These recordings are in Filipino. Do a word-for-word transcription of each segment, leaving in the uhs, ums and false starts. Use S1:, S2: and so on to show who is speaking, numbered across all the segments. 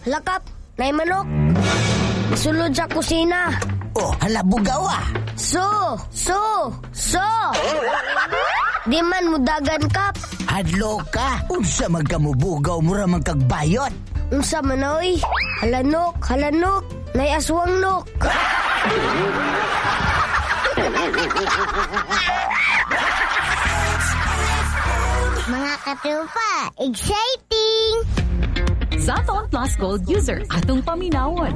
S1: Halakap, nay manok. Sulod sa kusina.
S2: Oh, hala bugaw ah.
S1: So, so, so. Di man mudagan kap.
S2: Hadlo ka. Unsa magkamubugaw mo ramang kagbayot?
S1: Unsa manoy? Halanok, halanok. Nay aswang nok.
S3: Mga katrupa, exciting!
S4: Zaton Plus Gold user, atong paminawon.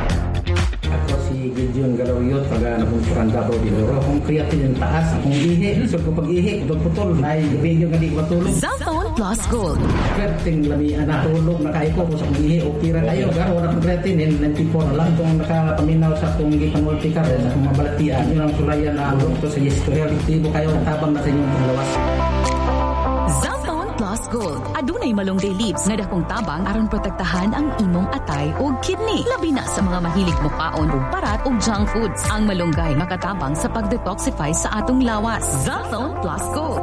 S5: Ako si Gideon Galawiyot, taga Nabungsuran Davao del Oro. Akong kreatin yung taas, akong ihi. So kung pag-ihi, putol-putol, may video nga di ko matulog.
S4: Zaton Plus Gold.
S5: Kreating lami, natulog na kayo ko. Kung sa kong ihi, okay ra kayo. Garo, wala kong kreatin, ninety-four na lang. Kung nakapaminaw sa kong gipanulti ka, sa kong mabalatian, yun ang sulayan na alok to sa yesto. Reality mo kayo, tabang na sa inyong panglawas.
S4: Zaton Plus Gold. Adunay malunggay leaves nga dakong tabang aron protektahan ang imong atay ug kidney. Labi na sa mga mahilig mukaon ug parat ug junk foods. Ang malunggay makatabang sa pag-detoxify sa atong lawas. Zaton Plus Gold.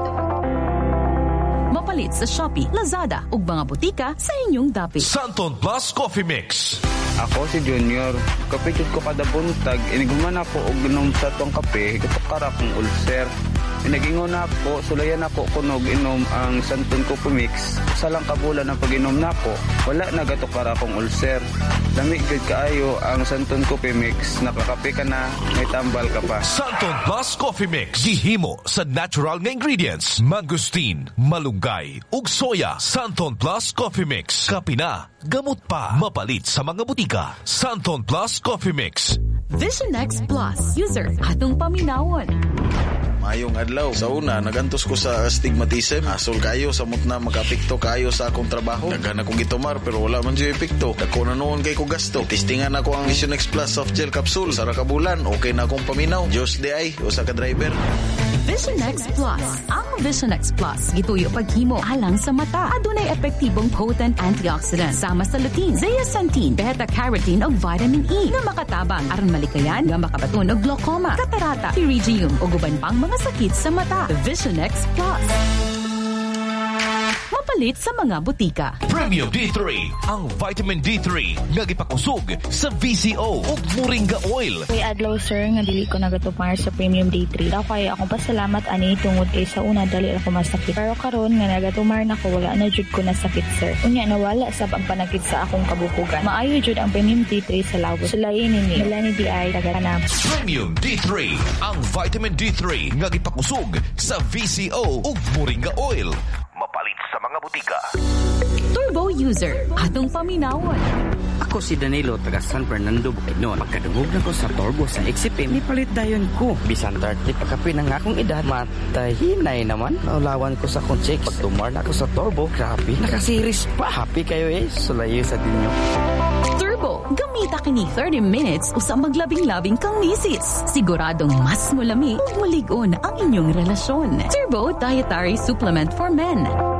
S4: Mapalit sa Shopee, Lazada ug mga butika sa inyong dapit.
S6: Santon Plus Coffee Mix.
S7: Ako si Junior. Kapitid ko kada buntag. Iniguman ako og ginom sa tong kape. Katukara kong ulcer. Pinagingon ako, sulayan ako kunog inom ang Santon Coffee Mix. Sa lang kabulan ang pag-inom nako, wala na gatukara akong ulcer. Lamig gud kaayo ang Santon Coffee Mix. Nakakape ka na, may tambal ka pa.
S6: Santon Plus Coffee Mix. Gihimo sa natural nga ingredients. Mangosteen, malunggay, ug soya. Santon Plus Coffee Mix. Kape na, gamot pa. Mapalit sa mga butika. Santon Plus Coffee Mix.
S4: Vision X Plus user, atong paminawon.
S8: Mayong adlaw. Sa una, nagantos ko sa astigmatism. Asol kayo, samot na makapikto kayo sa akong trabaho. Daghan akong gitumar pero wala man siya epekto. Dako na noon kay ko gasto. Testingan ako ang Vision X Plus soft gel capsule. Sara ka bulan, okay na akong paminaw. Diyos di ay, usa ka driver.
S4: Vision X Plus. Ang Vision X Plus gituyo paghimo alang sa mata. Adunay epektibong potent antioxidant sama sa lutein, zeaxanthin, beta-carotene ug vitamin E na makatabang aron malikayan nga makabaton og glaucoma, katarata, pterygium ug uban pang mga sakit sa mata. Vision X Plus. Mapalit sa mga butika.
S6: Premium D three. Ang vitamin D three nga gipakusog sa V C O ug moringa oil.
S9: Kay adlaw sir nga dili ko nagatupar sa Premium D three. Daw kay akong pasalamat ani tungod kay sa una dali ako masakit. Pero karon nga nagatumar na ko wala na jud ko nasakit sir. Unya nawala sa pagpanakit sa akong kabukugan. Maayo jud ang Premium D three sa lawos. Sulayin ni Melanie D I taga-Tanab.
S6: Premium D three. Ang vitamin D three nga gipakusog sa V C O ug moringa oil. Mapalit sa mga butika.
S4: Turbo user, atong paminawon.
S10: Ako si Danilo, taga San Fernando, Bukidnon. Pagkadungog na ko sa Turbo sa X P M, nipalit dayon ko. Bisan thirty pagkapi ng akong edad, matahinay naman. Naulawan ko sa kong check. Pagtumar na ako sa Turbo, grabe, nakasiris pa. Happy kayo eh, sulayo sa dinyo.
S4: Turbo, gamita kini thirty minutes usa maglabing-labing kang misis. Siguradong mas mulami ug mulig-on ang inyong relasyon. Turbo Dietary Supplement for Men.